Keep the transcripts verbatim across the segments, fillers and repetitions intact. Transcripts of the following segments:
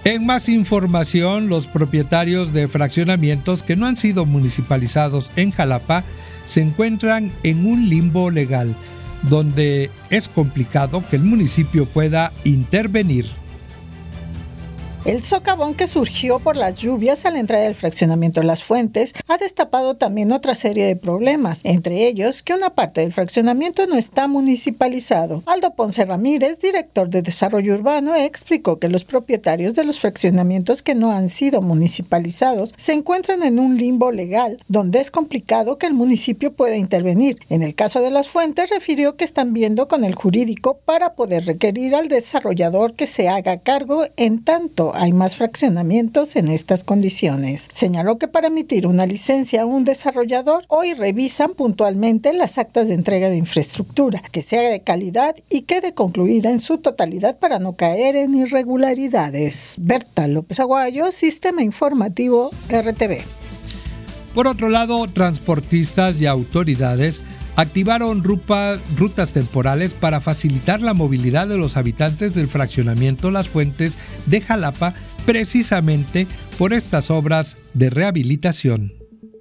En más información, los propietarios de fraccionamientos que no han sido municipalizados en Jalapa se encuentran en un limbo legal, donde es complicado que el municipio pueda intervenir. El socavón que surgió por las lluvias a la entrada del fraccionamiento Las Fuentes ha destapado también otra serie de problemas, entre ellos que una parte del fraccionamiento no está municipalizado. Aldo Ponce Ramírez, director de Desarrollo Urbano, explicó que los propietarios de los fraccionamientos que no han sido municipalizados se encuentran en un limbo legal, donde es complicado que el municipio pueda intervenir. En el caso de Las Fuentes, refirió que están viendo con el jurídico para poder requerir al desarrollador que se haga cargo en tanto hay más fraccionamientos en estas condiciones. Señaló que para emitir una licencia a un desarrollador, hoy revisan puntualmente las actas de entrega de infraestructura, que sea de calidad y quede concluida en su totalidad para no caer en irregularidades. Berta López Aguayo, Sistema Informativo R T V. Por otro lado, transportistas y autoridades activaron rupa, rutas temporales para facilitar la movilidad de los habitantes del fraccionamiento Las Fuentes de Jalapa, precisamente por estas obras de rehabilitación.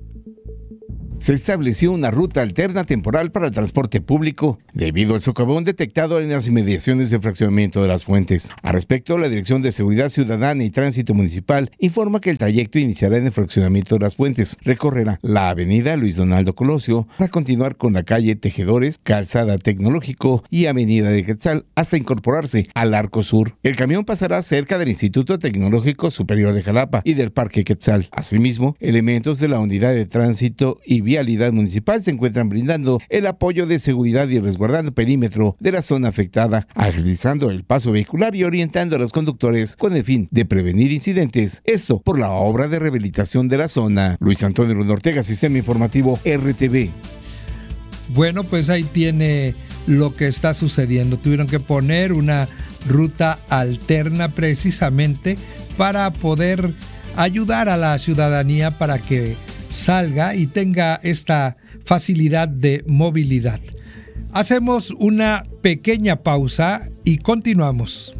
Se estableció una ruta alterna temporal para el transporte público debido al socavón detectado en las inmediaciones del fraccionamiento de Las Fuentes. Al respecto, la Dirección de Seguridad Ciudadana y Tránsito Municipal informa que el trayecto iniciará en el fraccionamiento de Las Fuentes. Recorrerá la avenida Luis Donaldo Colosio para continuar con la calle Tejedores, Calzada Tecnológico y avenida de Quetzal hasta incorporarse al Arco Sur. El camión pasará cerca del Instituto Tecnológico Superior de Jalapa y del Parque Quetzal. Asimismo, elementos de la Unidad de Tránsito y Vialidad Municipal se encuentran brindando el apoyo de seguridad y resguardando el perímetro de la zona afectada, agilizando el paso vehicular y orientando a los conductores con el fin de prevenir incidentes. Esto por la obra de rehabilitación de la zona. Luis Antonio Luna Ortega, Sistema Informativo R T V. Bueno, pues ahí tiene lo que está sucediendo. Tuvieron que poner una ruta alterna precisamente para poder ayudar a la ciudadanía para que salga y tenga esta facilidad de movilidad. Hacemos una pequeña pausa y continuamos.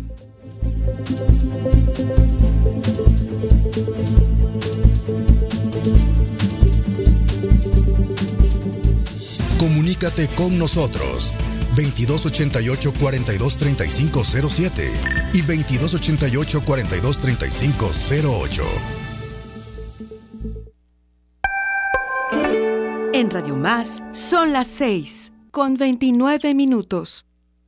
Comunícate con nosotros veintidós ochenta y ocho, cuarenta y dos, treinta y cinco cero siete y veintidós ochenta y ocho, cuarenta y dos, treinta y cinco cero ocho. En Radio Más son las seis con veintinueve minutos.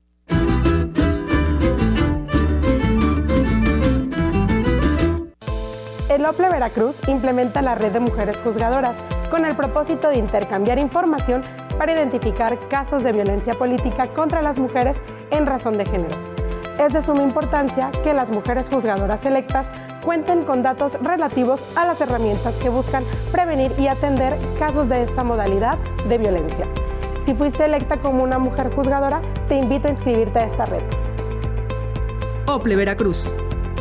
El OPLE Veracruz implementa la red de mujeres juzgadoras con el propósito de intercambiar información para identificar casos de violencia política contra las mujeres en razón de género. Es de suma importancia que las mujeres juzgadoras electas cuenten con datos relativos a las herramientas que buscan prevenir y atender casos de esta modalidad de violencia. Si fuiste electa como una mujer juzgadora, te invito a inscribirte a esta red. OPLE Veracruz.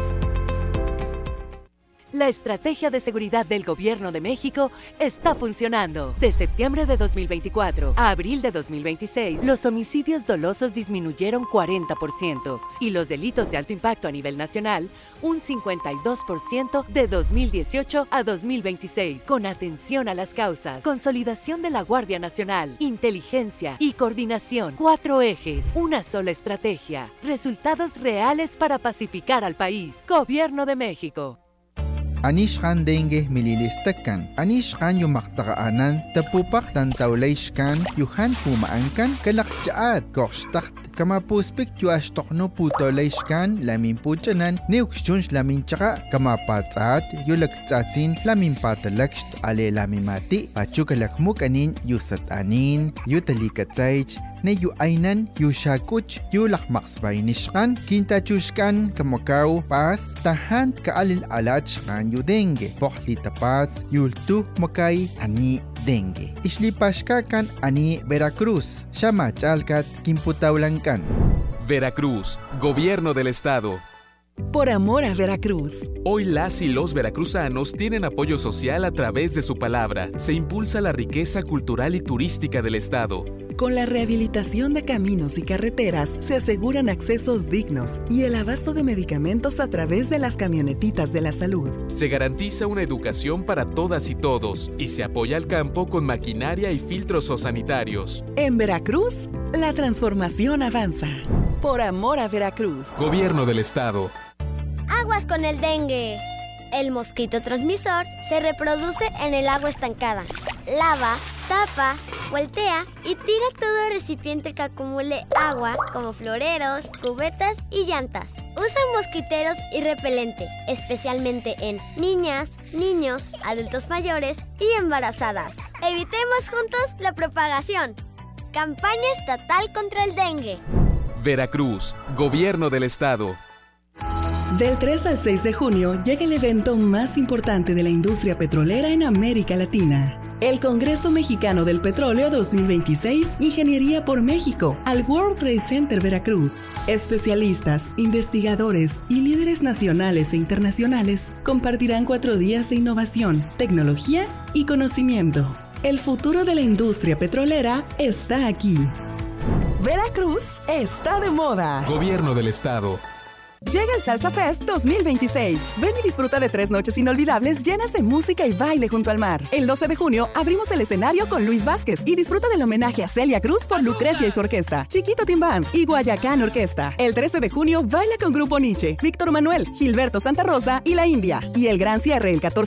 La estrategia de seguridad del Gobierno de México está funcionando. De septiembre de dos mil veinticuatro a abril de dos mil veintiséis, los homicidios dolosos disminuyeron cuarenta por ciento y los delitos de alto impacto a nivel nacional un cincuenta y dos por ciento de dos mil dieciocho a dos mil veintiséis. Con atención a las causas, consolidación de la Guardia Nacional, inteligencia y coordinación. Cuatro ejes, una sola estrategia. Resultados reales para pacificar al país. Gobierno de México. Anishkan dengue mililistakan. Anishkan yumaktaanan tapupak tantawlayshkan yuhan pumaankan kalakjaat koxtakt kama puspik yuashtokno putolayshkan lamin puchanan neukshunsh lamin chaka kama patsat yulaktsatsin lamin patalakst ale lamimati pachukalakmuk anin yusat anin yutalikatsaych ne yu ainan yu shakuch yu lakmaksbay nishkan kintachushkan kamakaw pas tahan kaalil alachkan yu dengue pohli tapats yultu makay ani dengue islipashkakan ani Veracruz shamachalkat kimputaulankan. Veracruz, Gobierno del Estado. Por amor a Veracruz. Hoy las y los veracruzanos tienen apoyo social a través de su palabra. Se impulsa la riqueza cultural y turística del Estado. Con la rehabilitación de caminos y carreteras se aseguran accesos dignos y el abasto de medicamentos a través de las camionetitas de la salud. Se garantiza una educación para todas y todos y se apoya al campo con maquinaria y filtros zoosanitarios. En Veracruz, la transformación avanza. Por amor a Veracruz. Gobierno del Estado. Aguas con el dengue. El mosquito transmisor se reproduce en el agua estancada. Lava, tapa, voltea y tira todo recipiente que acumule agua, como floreros, cubetas y llantas. Usa mosquiteros y repelente, especialmente en niñas, niños, adultos mayores y embarazadas. Evitemos juntos la propagación. Campaña estatal contra el dengue. Veracruz, Gobierno del Estado. Del tres al seis de junio llega el evento más importante de la industria petrolera en América Latina. El Congreso Mexicano del Petróleo dos mil veintiséis, Ingeniería por México, al World Trade Center Veracruz. Especialistas, investigadores y líderes nacionales e internacionales compartirán cuatro días de innovación, tecnología y conocimiento. El futuro de la industria petrolera está aquí. Veracruz está de moda. Gobierno del Estado. Llega el Salsa Fest dos mil veintiséis. Ven y disfruta de tres noches inolvidables llenas de música y baile junto al mar. El doce de junio abrimos el escenario con Luis Vázquez y disfruta del homenaje a Celia Cruz por Lucrecia y su orquesta, Chiquito Team Band y Guayacán Orquesta. El trece de junio baila con Grupo Nietzsche, Víctor Manuel, Gilberto Santa Rosa y La India. Y el gran cierre el catorce